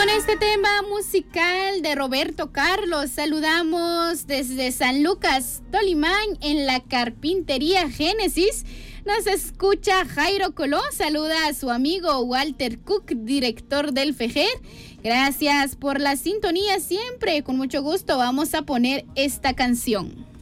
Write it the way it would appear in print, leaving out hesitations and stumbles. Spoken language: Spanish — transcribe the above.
Con este tema musical de Roberto Carlos, saludamos desde San Lucas, Tolimán, en la Carpintería Génesis. Nos escucha Jairo Coló, saluda a su amigo Walter Cook, director del FEJER. Gracias por la sintonía siempre, con mucho gusto vamos a poner esta canción.